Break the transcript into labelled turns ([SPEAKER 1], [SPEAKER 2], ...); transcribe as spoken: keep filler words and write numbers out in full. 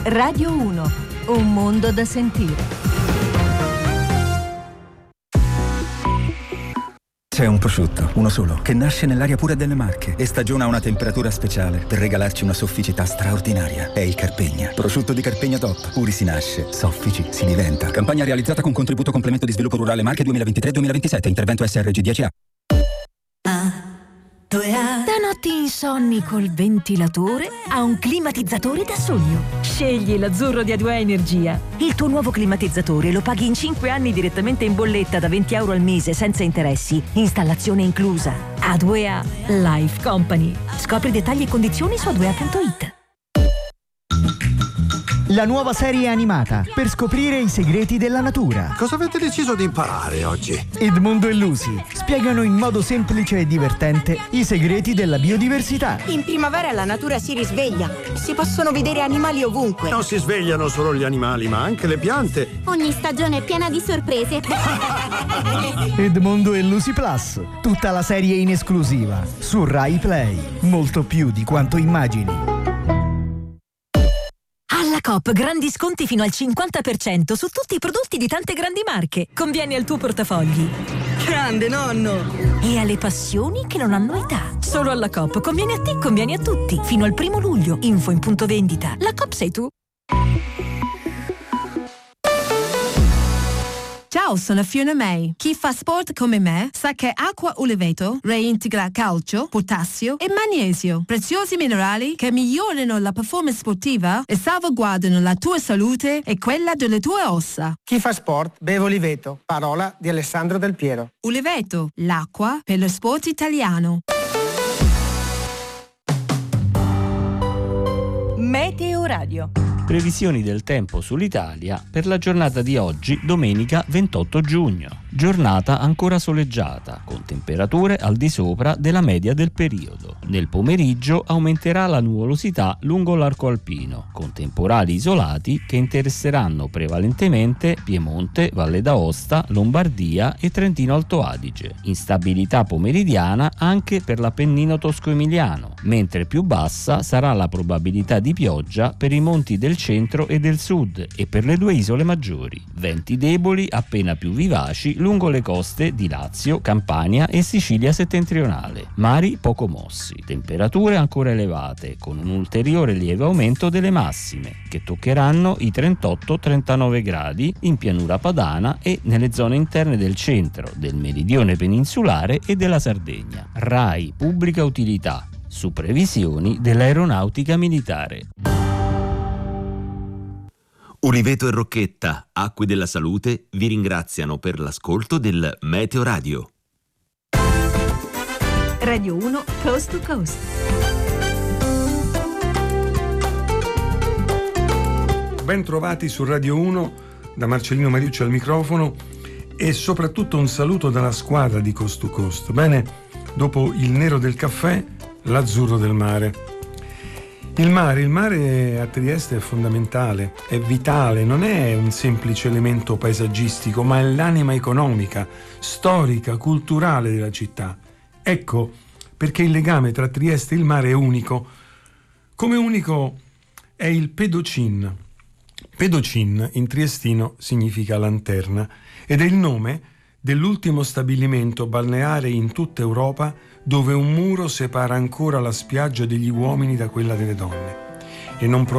[SPEAKER 1] Radio uno, un mondo da sentire.
[SPEAKER 2] C'è un prosciutto, uno solo, che nasce nell'aria pura delle Marche e stagiona a una temperatura speciale per regalarci una sofficità straordinaria. È il Carpegna. Prosciutto di Carpegna Top. Puri si nasce, soffici si diventa. Campagna realizzata con contributo complemento di sviluppo rurale Marche duemilaventitré duemilaventisette. Intervento S R G dieci A.
[SPEAKER 1] Da notti insonni col ventilatore a un climatizzatore da sogno. Scegli l'Azzurro di A due A Energia. Il tuo nuovo climatizzatore lo paghi in cinque anni direttamente in bolletta da venti euro al mese senza interessi. Installazione inclusa. A due A Life Company. Scopri dettagli e condizioni su a due a punto it.
[SPEAKER 3] La nuova serie animata per scoprire i segreti della natura.
[SPEAKER 4] Cosa avete deciso di imparare oggi?
[SPEAKER 3] Edmondo e Lucy spiegano in modo semplice e divertente i segreti della biodiversità.
[SPEAKER 5] In primavera la natura si risveglia. Si possono vedere animali ovunque.
[SPEAKER 4] Non si svegliano solo gli animali, ma anche le piante.
[SPEAKER 6] Ogni stagione è piena di sorprese.
[SPEAKER 3] Edmondo e Lucy Plus. Tutta la serie in esclusiva su Rai Play. Molto più di quanto immagini.
[SPEAKER 1] Alla Coop grandi sconti fino al cinquanta per cento su tutti i prodotti di tante grandi marche. Conviene al tuo portafogli.
[SPEAKER 5] Grande nonno!
[SPEAKER 1] E alle passioni che non hanno età. Solo alla Coop conviene a te, conviene a tutti. Fino al primo luglio. Info in punto vendita. La Coop sei tu.
[SPEAKER 7] Ciao, sono Fiona May. Chi fa sport come me sa che acqua Uliveto reintegra calcio, potassio e magnesio, preziosi minerali che migliorano la performance sportiva e salvaguardano la tua salute e quella delle tue ossa.
[SPEAKER 8] Chi fa sport beve Uliveto, parola di Alessandro Del Piero.
[SPEAKER 7] Uliveto, l'acqua per lo sport italiano.
[SPEAKER 1] Meteo Radio.
[SPEAKER 9] Previsioni del tempo sull'Italia per la giornata di oggi, domenica ventotto giugno. Giornata ancora soleggiata, con temperature al di sopra della media del periodo. Nel pomeriggio aumenterà la nuvolosità lungo l'arco alpino, con temporali isolati che interesseranno prevalentemente Piemonte, Valle d'Aosta, Lombardia e Trentino Alto Adige. Instabilità pomeridiana anche per l'Appennino tosco-emiliano, mentre più bassa sarà la probabilità di pioggia per i monti del centro e del sud e per le due isole maggiori. Venti deboli appena più vivaci lungo le coste di Lazio, Campania e Sicilia settentrionale. Mari poco mossi. Temperature ancora elevate, con un ulteriore lieve aumento delle massime, che toccheranno i trentotto trentanove gradi in pianura padana e nelle zone interne del centro, del meridione peninsulare e della Sardegna. Rai Pubblica Utilità, su previsioni dell'Aeronautica Militare.
[SPEAKER 10] Uliveto e Rocchetta, Acque della Salute, vi ringraziano per l'ascolto del Meteo Radio.
[SPEAKER 1] Radio uno Coast to Coast.
[SPEAKER 11] Ben trovati su Radio uno, da Marcellino Mariucci al microfono, e soprattutto un saluto dalla squadra di Coast to Coast. Bene, dopo il nero del caffè, l'azzurro del mare. Il mare, il mare a Trieste è fondamentale, è vitale, non è un semplice elemento paesaggistico, ma è l'anima economica, storica, culturale della città. Ecco perché il legame tra Trieste e il mare è unico. Come unico è il Pedocin. Pedocin in triestino significa lanterna ed è il nome dell'ultimo stabilimento balneare in tutta Europa dove un muro separa ancora la spiaggia degli uomini da quella delle donne. E non